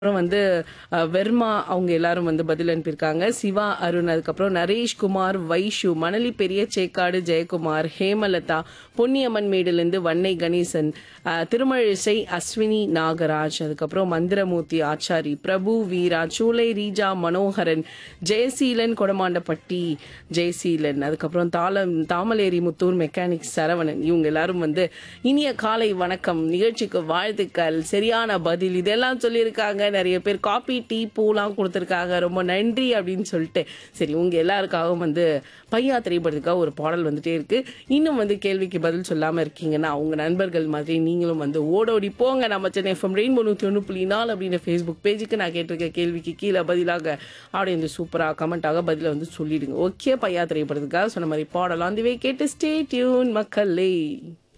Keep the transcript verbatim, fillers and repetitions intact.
அப்புறம் வந்து அ வெர்மா அவங்க எல்லாரும் வந்து பதில் அனுப்பியிருக்காங்க. சிவா, அருண், அதுக்கப்புறம் நரேஷ்குமார், வைஷு, மணலி பெரிய சேக்காடு ஜெயக்குமார், ஹேமலதா, பொன்னியம்மன் மேடுலேருந்து வன்னை கணேசன், அ திருமழிசை அஸ்வினி நாகராஜ், அதுக்கப்புறம் மந்திரமூர்த்தி ஆச்சாரி, பிரபு வீரா, சூலை ரீஜா மனோகரன், ஜெயசீலன் கொடமாண்டப்பட்டி ஜெயசீலன், அதுக்கப்புறம் தாளம் தாமலேரி முத்தூர் மெக்கானிக் சரவணன் இவங்க எல்லாரும் வந்து இனிய காலை வணக்கம் நிகழ்ச்சிக்கு வாழ்த்துக்கள் சரியான பதில் இதெல்லாம் சொல்லியிருக்காங்க. நிறைய பேர் காபி டீ பூலாம் கொடுத்துருக்காங்க. ரொம்ப நன்றி அப்படின்னு சொல்லிட்டு சரி உங்க எல்லாருக்காகவும் வந்து பையா திரைப்படத்துக்காக ஒரு பாடல் வந்துட்டே இருக்கு. இன்னும் வந்து கேள்விக்கு பதில் சொல்லாம இருக்கீங்கன்னா உங்க நண்பர்கள் மாதிரி நீங்களும் வந்து ஓடோடி போங்க நம்ம சென்னை எஃப்எம் ரெயின்போ நூற்றி ஒன்று புள்ளி நாலு அப்படின்ற ஃபேஸ்புக் பேஜுக்கு நான் கேட்டிருக்க கேள்விக்கு கீழே பதிலாக அப்படி இந்த சூப்பராக கமெண்டாக பதில வந்து சொல்லிடுங்க. ஓகே பையா திரைப்படத்துக்காக சொன்ன மாதிரி பாடலாம் அதுவே கேட்டு ஸ்டே டியூன் மக்களே.